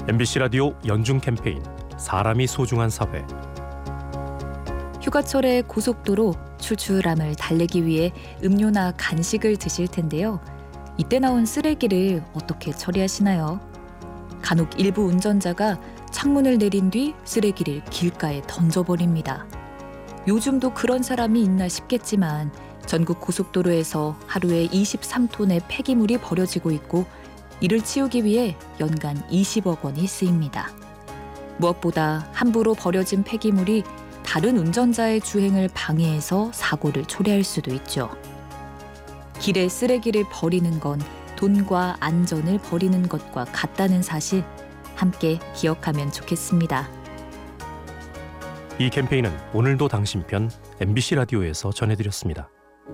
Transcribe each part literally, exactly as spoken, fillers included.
엠비씨 라디오 연중 캠페인 사람이 소중한 사회. 휴가철에 고속도로 출출함을 달래기 위해 음료나 간식을 드실 텐데요. 이때 나온 쓰레기를 어떻게 처리하시나요? 간혹 일부 운전자가 창문을 내린 뒤 쓰레기를 길가에 던져버립니다. 요즘도 그런 사람이 있나 싶겠지만 전국 고속도로에서 하루에 이십삼 톤의 폐기물이 버려지고 있고 이를 치우기 위해 연간 이십억 원이 쓰입니다. 무엇보다 함부로 버려진 폐기물이 다른 운전자의 주행을 방해해서 사고를 초래할 수도 있죠. 길에 쓰레기를 버리는 건 돈과 안전을 버리는 것과 같다는 사실 함께 기억하면 좋겠습니다. 이 캠페인은 오늘도 당신 편 엠비씨 라디오에서 전해드렸습니다.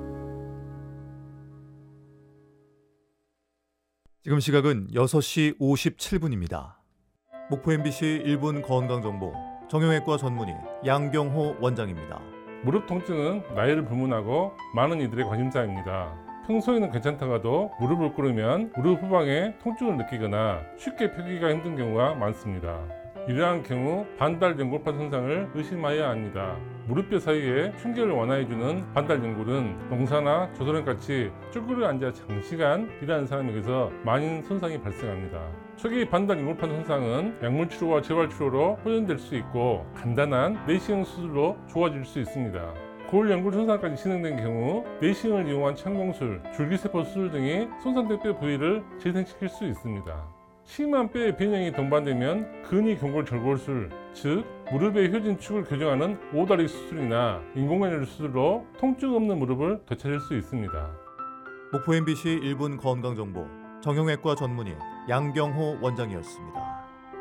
지금 시각은 여섯 시 오십칠 분입니다. 목포 엠비씨 일 분 건강정보 정형외과 전문의 양경호 원장입니다. 무릎 통증은 나이를 불문하고 많은 이들의 관심사입니다. 평소에는 괜찮다가도 무릎을 꿇으면 무릎 후방에 통증을 느끼거나 쉽게 펴기가 힘든 경우가 많습니다. 이러한 경우 반달 연골판 손상을 의심해야 합니다. 무릎뼈 사이에 충격을 완화해주는 반달 연골은 농사나 조선행같이 쭈그려 앉아 장시간 일하는 사람에게서 많은 손상이 발생합니다. 초기 반달 연골판 손상은 약물 치료와 재활 치료로 호전될 수 있고 간단한 내시경 수술로 좋아질 수 있습니다. 골 연골 손상까지 진행된 경우 내시경을 이용한 창공술, 줄기세포 수술 등이 손상된 뼈 부위를 재생시킬 수 있습니다. 심한 뼈의 변형이 동반되면 근위 경골 절골술, 즉 무릎의 효진 축을 교정하는 오다리 수술이나 인공관절 수술로 통증 없는 무릎을 되찾을 수 있습니다. 목포 엠비씨 일 분 건강정보 정형외과 전문의 양경호 원장이었습니다.